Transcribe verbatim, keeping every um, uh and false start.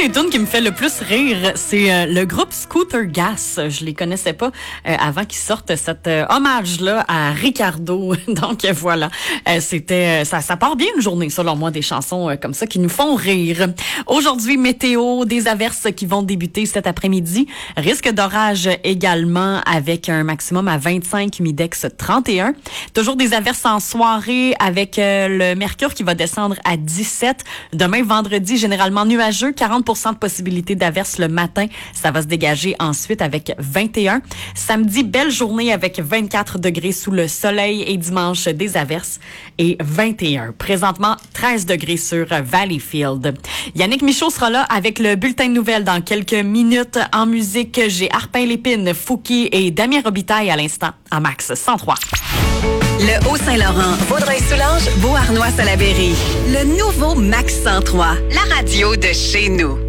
des tunes qui me fait le plus rire, c'est euh, le groupe Scooter Gas. Je les connaissais pas euh, avant qu'ils sortent cet euh, hommage-là à Ricardo. Donc euh, voilà, euh, c'était ça, ça part bien une journée, selon moi, des chansons euh, comme ça qui nous font rire. Aujourd'hui, météo, des averses qui vont débuter cet après-midi. Risque d'orage également avec un maximum à vingt-cinq, Midex trente et un. Toujours des averses en soirée avec euh, le mercure qui va descendre à dix-sept. Demain, vendredi, généralement nuageux, quarante pour cent de possibilité d'averses le matin. Ça va se dégager ensuite avec vingt et un. Samedi, belle journée avec vingt-quatre degrés sous le soleil et dimanche, des averses et vingt et un. Présentement, treize degrés sur Valleyfield. Yannick Michaud sera là avec le bulletin de nouvelles dans quelques minutes. En musique, j'ai Arpin Lépine, Fouki et Damien Robitaille à l'instant à Max cent trois. Le Haut-Saint-Laurent, Vaudreuil-Soulanges, Beauharnois-Salaberry. Le nouveau Max cent trois, la radio de chez nous.